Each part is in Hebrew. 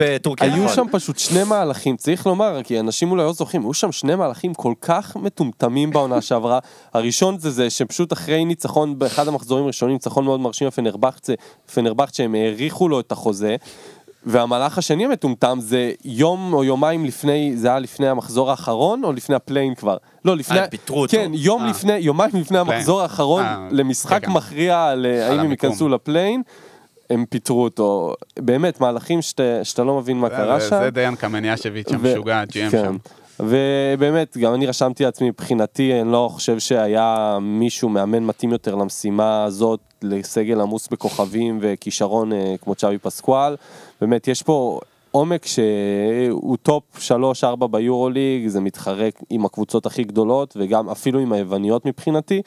בטורקיה. היו שם פשוט שני מהלכים, צריך לומר, כי אנשים אולי לא זוכרים, היו שם שני מהלכים כל כך מטומטמים בעונה שעברה. הראשון זה שפשוט אחרי ניצחון, באחד המחזורים הראשונים, ניצחון מאוד מרשים פנרבחצ'ה, הם העריכו לו את החוזה, והמהלך השני המטומטם זה יום או יומיים לפני, זה היה לפני המחזור האחרון או לפני הפליין כבר? לא, לפני, כן, יומיים לפני המחזור האחרון למשחק מכריע האם הם ייכנסו לפליין, הם פיתרו אותו. באמת, מהלכים שאתה לא מבין מה קרה שם. זה דיין קמניאשביץ' המשוגע, GM שם. ובאמת, גם אני רשמתי לעצמי מבחינתי, אני לא חושב שהיה מישהו מאמן מתאים יותר למשימה הזאת, לסגל עמוס בכוכבים וכישרון כמו צ'אבי פסקואל. באמת, יש פה עומק שהוא טופ 3-4 ביורוליג, זה מתחרק עם הקבוצות הכי גדולות, וגם אפילו עם היווניות מבחינתי.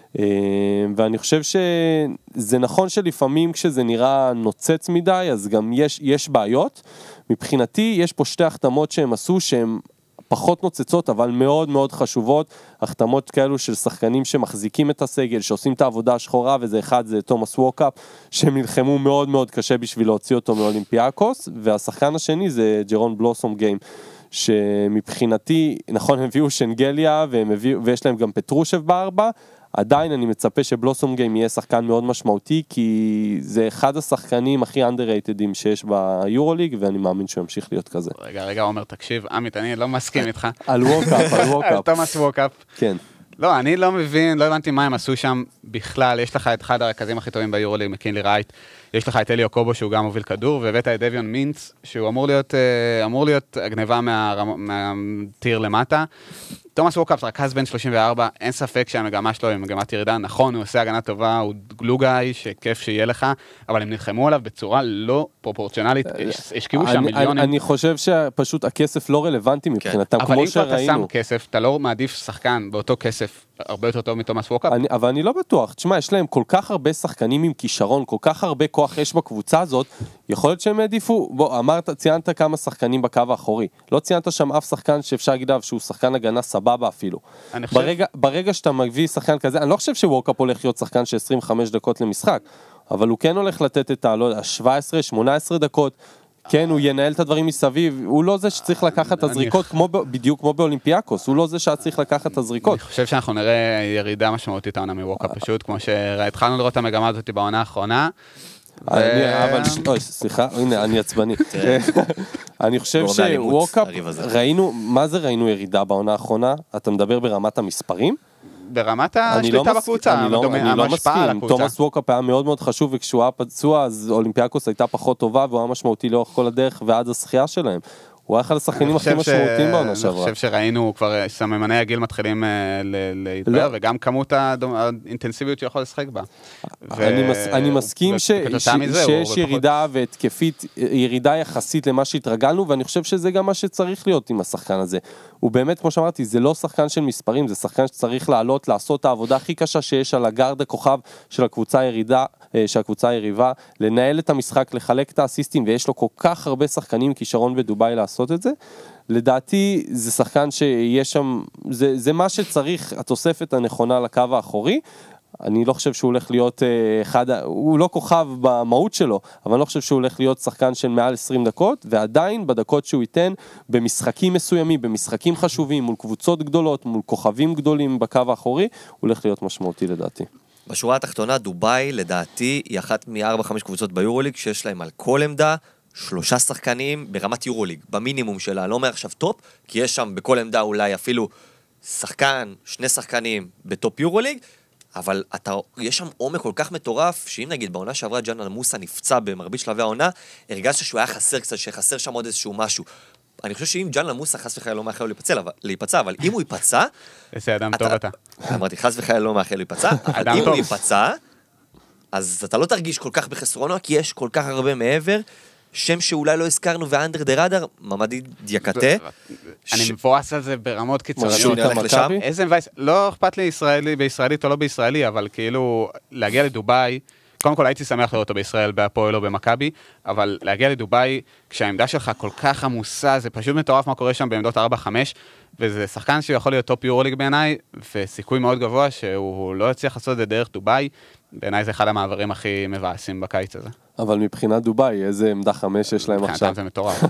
ואני חושב שזה נכון שלפעמים כשזה נראה נוצץ מדי, אז גם יש בעיות. מבחינתי יש פה שתי החתמות שהם עשו שהן פחות נוצצות, אבל מאוד מאוד חשובות, החתמות כאלו של שחקנים שמחזיקים את הסגל, שעושים את העבודה השחורה, וזה אחד, זה תומאס ווקאפ, שהם נלחמו מאוד מאוד קשה בשביל להוציא אותו מאולימפיאקוס, והשחקן השני זה ג'רון בלוסום גיים, שמבחינתי, נכון, הם הביאו שנגליה, ויש להם גם פטרושב בארבע, עדיין אני מצפה שבלוסום גיים יהיה שחקן מאוד משמעותי, כי זה אחד השחקנים הכי underratedים שיש ביורוליג, ואני מאמין שהוא ימשיך להיות כזה. רגע, עומר, תקשיב, עמית, אני לא מסכים איתך. על ווקאפ, על תומאס ווקאפ. כן. לא, אני לא מבין, לא הבנתי מה הם עשו שם בכלל. יש לך את אחד הרכזים הכי טובים ביורוליג, מקינלי רייט, יש לך את אליו קובו שהוא גם מוביל כדור, והבאת את דביון מינץ, שהוא אמור להיות הגניבה מהטיר למטה. תומאס ווקאפ, רכז בן 34, אין ספק שהמגמה שלו היא מגמת ירידה, נכון, הוא עושה הגנה טובה, הוא גלוגאי, שכיף שיהיה לך, אבל הם נלחמו עליו בצורה לא פרופורציונלית, השקיעו שם מיליונים. אני חושב שפשוט הכסף לא רלוונטי מבחינתם, כמו שראינו. אבל אם אתה שם כסף, אתה לא מעדיף שחקן באותו כסף, הרבה יותר טוב מתומאס ווקאפ. אבל אני לא בטוח, תשמע, יש להם כל כך הרבה שחקנים עם כישרון, כל כך הרבה כוח יש בקבוצה הזאת, יכול להיות שהם העדיפו, בוא, ציינת כמה שחקנים בקו האחורי, לא ציינת שם אף שחקן שאפשר להגיד שהוא שחקן הגנה סבבה אפילו. ברגע שאתה מביא שחקן כזה, אני לא חושב שווקאפ הולך להיות שחקן של 25 דקות למשחק, אבל הוא כן הולך לתת את ה-17-18 דקות, כן, הוא ינהל את הדברים מסביב, הוא לא זה שצריך לקחת את הזריקות, בדיוק כמו באולימפיאקוס, הוא לא זה שצריך לקחת את הזריקות. אני חושב שאנחנו נראה ירידה משמעותית העונה מווקאפ פשוט, כמו שהתחלנו לראות את המגמה הזאת בעונה האחרונה. סליחה, הנה, אני עצבני. אני חושב שווקאפ, מה זה ראינו ירידה בעונה האחרונה? אתה מדבר ברמת המספרים? ברמת השליטה בקבוצה, אני לא מסכים, תומאס ווקאפ היה מאוד מאוד חשוב, וכשהוא היה פצוע, אז אולימפיאקוס הייתה פחות טובה, והוא היה משמעותי לאורך כל הדרך ועד הזכייה שלהם. הוא היה אחד השחקנים הכי משמעותיים בעונה שעברה. אני חושב שראינו כבר סממני הגיל מתחילים להתבהר, וגם כמות האינטנסיביות שיכול לשחק בה. אני מסכים שיש ירידה והתקפית, ירידה יחסית למה שהתרגלנו, ואני חושב שזה גם מה שצריך להיות עם השחקן הזה. הוא באמת, כמו שאמרתי, זה לא שחקן של מספרים, זה שחקן שצריך לעלות, לעשות את העבודה הכי קשה שיש על הגארד הכוכב של הקבוצה היריבה, לנהל את המשחק, לחלק את האסיסטים, ויש לו כל כך הרבה שחקנים כישרון בדובאי לעשות את זה. לדעתי, זה שחקן שיש שם, זה מה שצריך, התוספת הנכונה לקו האחורי. אני לא חושב שהוא הולך להיות הוא לא כוכב במהות שלו, אבל אני לא חושב שהוא הולך להיות שחקן של מעל 20 דקות, ועדיין בדקות שהוא ייתן, במשחקים מסוימים, במשחקים חשובים, מול קבוצות גדולות, מול כוכבים גדולים בקו האחורי, הוא הולך להיות משמעותי לדעתי. בשורה התחתונה, דובאי לדעתי היא אחת מ-4-5 קבוצות ביורוליג, שיש להם על כל עמדה 3 שחקנים ברמת יורוליג, במינימום שלה, לא אומר עכשיו טופ, כי יש שם בכל עמדה אולי אפילו שחקן, 2 שחקנים בטופ יורוליג, אבל יש שם עומק כל כך מטורף, שאם נגיד בעונה שעברה ג'אנל מוסה נפצע במרבית שלבי העונה, הרגשת שהוא היה חסר קצת, שחסר שם עוד איזשהו משהו. אני חושב שאם ג'אנל מוסה חס וחייל לא מאחל לו להיפצע, אבל אם הוא ייפצע... איזה אדם טוב אתה. אמרתי, חס וחייל לא מאחל לו להיפצע, אבל אם הוא ייפצע, אז אתה לא תרגיש כל כך בחסרונו, כי יש כל כך הרבה מעבר, שם שאולי לא הזכרנו, ואנדר דה רדר, ממדי דייקטה. אני מפורס על זה ברמות קיצוריות. שהוא הולך לשם? איזה מבייס, לא אכפת לי בישראלית או לא בישראלי, אבל כאילו להגיע לדובאי, קודם כל הייתי שמח לראות אותו בישראל, בהפועל או במכבי, אבל להגיע לדובאי, כשהעמדה שלך כל כך עמוסה, זה פשוט מטורף מה קורה שם בעמדות 4-5, וזה שחקן שיכול להיות טופ יורוליג בעיניי, וסיכוי מאוד גבוה שהוא לא יצליח לעשות את זה דרך דובאי, בעיניי זה אחד המעברים הכי מבאסים בקיץ הזה. אבל מבחינת דובאי, איזה עמדה 5 יש להם עכשיו? זה מטורף.